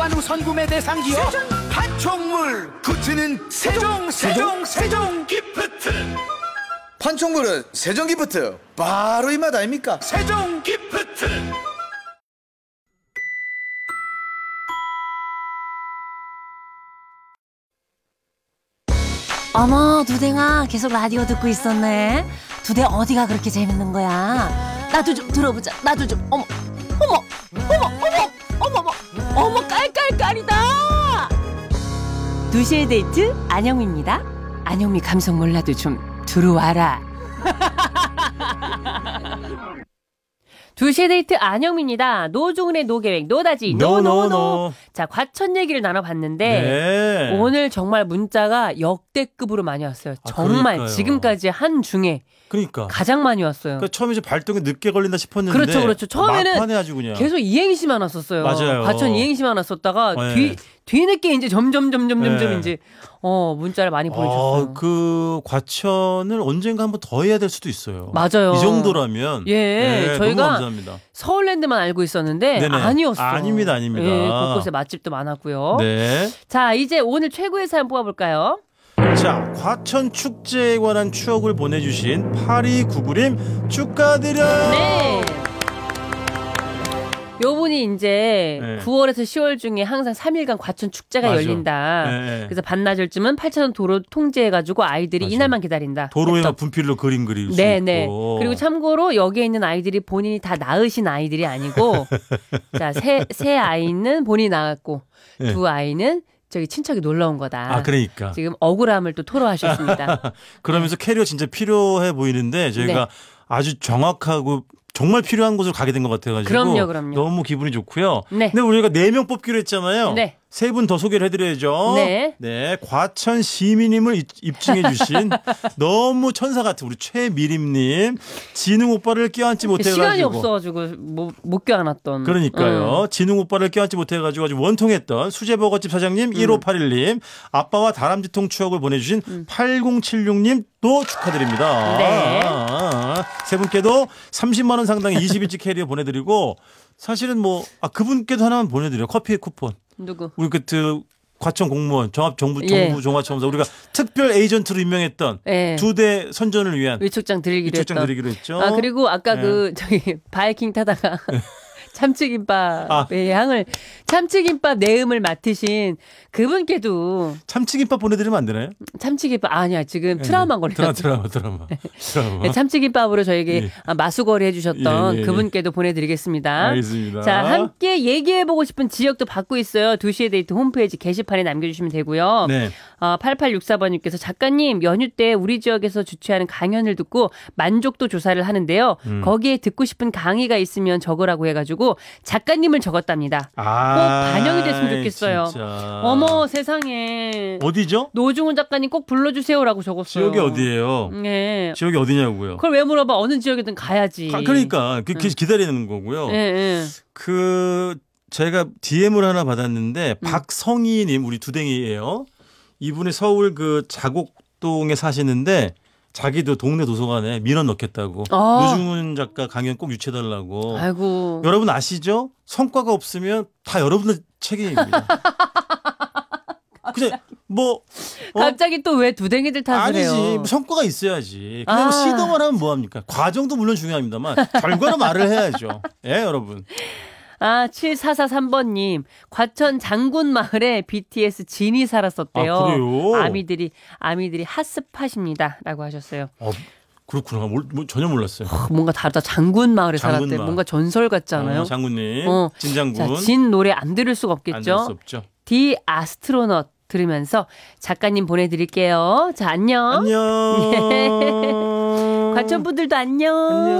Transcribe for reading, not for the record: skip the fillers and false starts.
관우 선구매 대상 기업 판촉물 굿즈는 세종 기프트. 판촉물은 세종 기프트. 바로 이 맛 아닙니까? 세종 기프트. 어머, 두댕아, 계속 라디오 듣고 있었네. 두댕 어디가 그렇게 재밌는 거야? 나도 좀 들어보자. 나도 좀. 어머 깔깔깔이다. 2시의 데이트 안영미입니다. 안영미 감성 몰라도 좀 들어와라. 2시의 데이트 안영미입니다. 노중훈의 노계획 노다지 노노노. 자, 과천 얘기를 나눠봤는데 네. 오늘 정말 문자가 역대급으로 많이 왔어요. 정말 그러니까요. 지금까지 한 중에 그러니까. 가장 많이 왔어요. 그러니까 처음에 이제 발동이 늦게 걸린다 싶었는데. 그렇죠. 처음에는 막판에 아주 그냥. 계속 이행시만 왔었어요. 맞아요. 과천 이행시만 왔었다가 네. 뒤늦게 이제 점점 네. 이제 문자를 많이 보내주셨어요. 그 과천을 언젠가 한번 더 해야 될 수도 있어요. 맞아요. 이 정도라면. 예, 저희가 너무 감사합니다. 서울랜드만 알고 있었는데 네네. 아니었어. 아닙니다. 예, 곳곳에 맛집도 많았고요. 네. 자, 이제 오늘 최고의 사연 뽑아볼까요? 자, 과천 축제에 관한 추억을 보내주신 8299님 축하드려요. 네. 요분이 이제 네. 9월에서 10월 중에 항상 3일간 과천 축제가 맞아. 열린다. 네. 그래서 반나절쯤은 8차선 도로 통제해가지고 아이들이 맞아. 이날만 기다린다. 도로에만 분필로 그림 그릴 수 네네. 있고. 그리고 참고로 여기에 있는 아이들이 본인이 다 낳으신 아이들이 아니고, 자, 세 아이는 본인이 낳았고, 네. 두 아이는 저기 친척이 놀러 온 거다. 아, 그러니까. 지금 억울함을 또 토로하셨습니다. 그러면서 캐리어 진짜 필요해 보이는데 저희가 네. 아주 정확하고 정말 필요한 곳으로 가게 된 것 같아가지고 그럼요. 너무 기분이 좋고요. 네. 근데 우리가 4명 뽑기로 했잖아요. 네. 3분 더 소개를 해드려야죠. 네. 과천 시민님을 입증해 주신 너무 천사 같은 우리 최미림님. 진웅 오빠를 껴안지 못해가지고. 시간이 없어가지고 못 껴안았던. 그러니까요. 진웅 오빠를 껴안지 못해가지고 아주 원통했던 수제버거집 사장님 1581님. 아빠와 다람쥐통 추억을 보내주신 8076님 또 축하드립니다. 네. 세 분께도 30만 원 상당의 20인치 캐리어 보내드리고 사실은 그분께도 하나만 보내드려요. 커피 쿠폰. 누구? 우리 과천 공무원 정부 예. 종합청사 우리가 특별 에이전트로 임명했던 예. 2대 선전을 위한 위촉장 드리기로 했죠. 아, 그리고 아까 네. 저기 바이킹 타다가 참치김밥의 향을 참치김밥 내음을 맡으신 그분께도 참치김밥 보내드리면 안 되나요? 참치김밥 아니야 지금 트라우마 걸렸어요. 드라마. 네, 참치김밥으로 저에게 예. 마수거리 해주셨던 예. 그분께도 보내드리겠습니다. 알겠습니다. 자, 함께 얘기해보고 싶은 지역도 받고 있어요. 2시의 데이트 홈페이지 게시판에 남겨주시면 되고요. 네. 8864번님께서 작가님 연휴 때 우리 지역에서 주최하는 강연을 듣고 만족도 조사를 하는데요. 거기에 듣고 싶은 강의가 있으면 적으라고 해가지고 작가님을 적었답니다. 꼭 반영이 됐으면 좋겠어요. 진짜. 어머 세상에. 어디죠? 노중훈 작가님 꼭 불러주세요라고 적었어요. 지역이 어디예요? 네. 지역이 어디냐고요? 그걸 왜 물어봐? 어느 지역이든 가야지. 그러니까 기다리는 거고요. 네. 제가 DM을 하나 받았는데 박성희님 우리 두댕이에요. 이분이 서울 자곡동에 사시는데 자기도 동네 도서관에 민원 넣겠다고. 노중훈 작가 강연 꼭 유치해달라고. 아이고. 여러분 아시죠? 성과가 없으면 다 여러분들 책임입니다. 그냥 갑자기 또 왜 두댕이들 탓을 해요? 아니지. 성과가 있어야지. 그냥 시도만 하면 뭐합니까? 과정도 물론 중요합니다만 결과는 말을 해야죠. 예, 여러분. 7443번님, 과천 장군마을에 BTS 진이 살았었대요. 아, 그래요? 아미들이 핫스팟입니다. 라고 하셨어요. 그렇구나. 전혀 몰랐어요. 뭔가 다르다. 장군마을에 살았대. 장군마을. 뭔가 전설 같잖아요. 장군님. 진장군. 자, 진 노래 안 들을 수가 없겠죠. 안 들을 수 없죠. 디 아스트로넛 들으면서 작가님 보내드릴게요. 자, 안녕. 안녕. 과천 분들도 안녕.